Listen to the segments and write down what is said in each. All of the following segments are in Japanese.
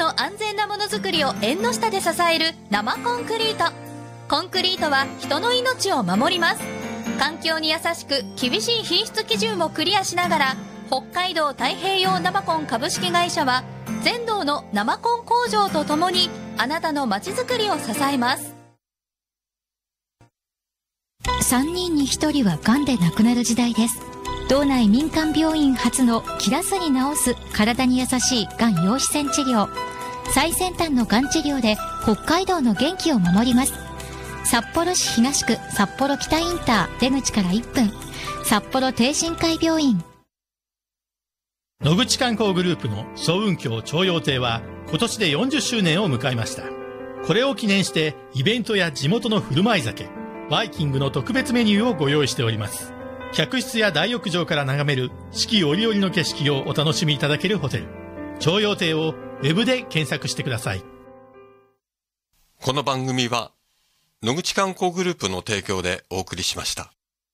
の安全なものづくりを縁の下で支える生コンクリート。コンクリートは人の命を守ります。環境に優しく厳しい品質基準もクリアしながら、北海道太平洋生コン株式会社は全道の生コン工場とともにあなたのまちづくりを支えます。 3人に1人はがんで亡くなる時代です。道内民間病院初の切らずに治す体に優しいがん陽子線治療。最先端のがん治療で北海道の元気を守ります。札幌市東区札幌北インター出口から1分、札幌帝神会病院。 野口観光グループの早雲峡朝陽亭は今年で40周年を迎えました。これを記念してイベントや地元の振る舞い酒、バイキングの特別メニューをご用意しております。客室や大浴場から眺める四季折々の景色をお楽しみいただけるホテル、朝陽亭をウェブで検索してください。 この番組は野口観光グループの提供でお送りしました。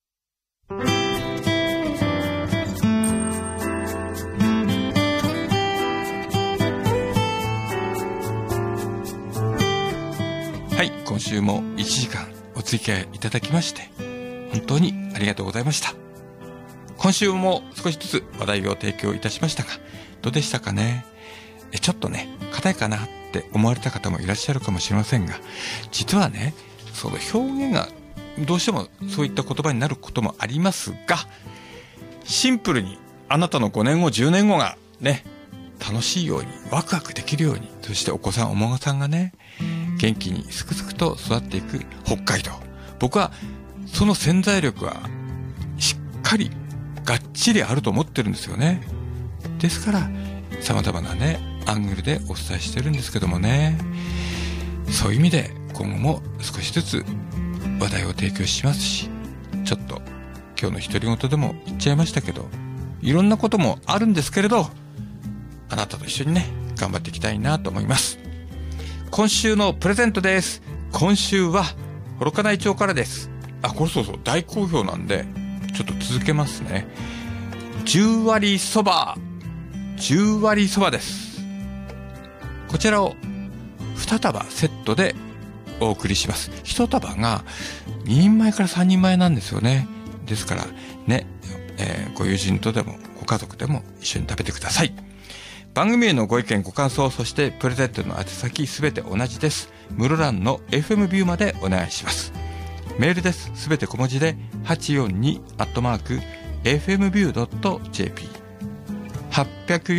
はい、今週も1時間お付き合いいただきまして本当にありがとうございました。今週も少しずつ話題を提供いたしましたが、どうでしたかね。ちょっとね、硬いかなって思われた方もいらっしゃるかもしれませんが、実はね、その表現がどうしてもそういった言葉になることもありますが、シンプルにあなたの5年後10年後がね、楽しいようにワクワクできるように、そしてお子さんお孫さんがね、元気にすくすくと育っていく北海道、僕はその潜在力はしっかりがっちりあると思ってるんですよね。ですから様々なねアングルでお伝えしてるんですけどもね、そういう意味で今後も少しずつ話題を提供しますし、ちょっと今日の独り言でも言っちゃいましたけど、いろんなこともあるんですけれど、あなたと一緒にね頑張っていきたいなと思います。今週のプレゼントです。今週は幌加内町からです。これそう大好評なんでちょっと続けますね。10割そばです。こちらを2束セットでお送りします。1束が2人前から3人前なんですよね。ですからね、ご友人とでもご家族でも一緒に食べてください。番組へのご意見ご感想、そしてプレゼントの宛先すべて同じです。室蘭の FM ビューまでお願いします。メールです。すべて小文字で 842@fmview.jp 804